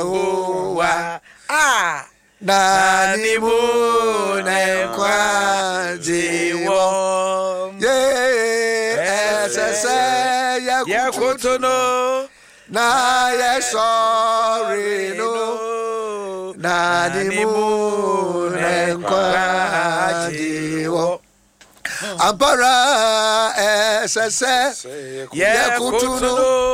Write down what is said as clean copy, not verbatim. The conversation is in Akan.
Nani mune kwa jiwo Sese ya kutuno Na ya sorry no Nani mune kwa jiwo Ampara sese ya kutuno